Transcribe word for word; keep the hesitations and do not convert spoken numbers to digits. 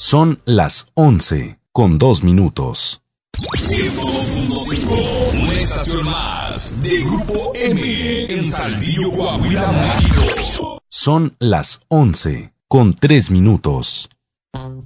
Son las once con dos minutos. ciento dos punto cinco, una estación más de Grupo M en Saltillo, Coahuila, México. Son las once con tres minutos.